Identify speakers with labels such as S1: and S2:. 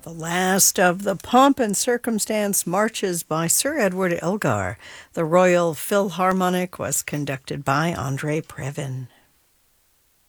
S1: The last of the Pomp and Circumstance marches by Sir Edward Elgar. The Royal Philharmonic was conducted by Andre Previn.